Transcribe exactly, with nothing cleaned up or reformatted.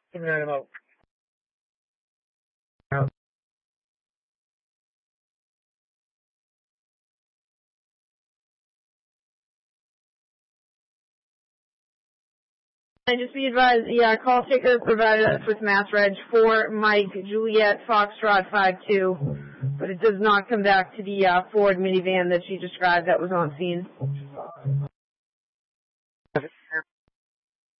Ran him out. I just be advised, yeah, call taker provided us with Mass Reg for Mike Juliet Foxtrot five two, but it does not come back to the uh, Ford minivan that she described that was on scene.